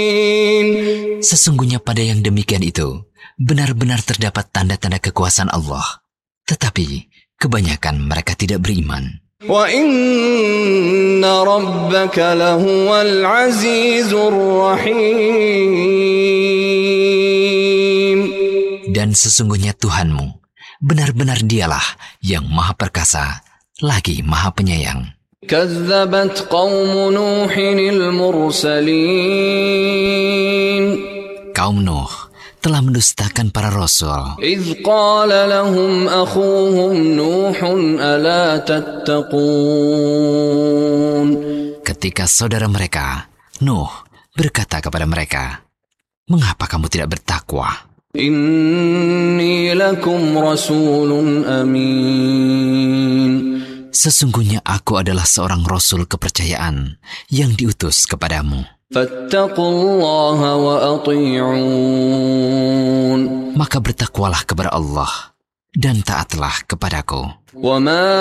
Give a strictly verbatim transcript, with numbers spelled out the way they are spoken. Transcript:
Sesungguhnya pada yang demikian itu benar-benar terdapat tanda-tanda kekuasaan Allah, tetapi kebanyakan mereka tidak beriman. Wa inna rabbaka lahuwal azizur rahim. Dan sesungguhnya Tuhanmu benar-benar dialah yang maha perkasa lagi maha penyayang. Kazzabat qaum Nuhinil mursalin. Kaum Nuh telah mendustakan para rasul. إذ قال لهم أخوهم نوح ألا تتقون. Ketika saudara mereka, Nuh, berkata kepada mereka, "Mengapa kamu tidak bertakwa? إني لكم رسول أمين. Sesungguhnya aku adalah seorang rasul kepercayaan yang diutus kepadamu. فاتقوا الله وأطيعون. Maka bertakwalah kepada Allah dan taatlah kepadaku. وما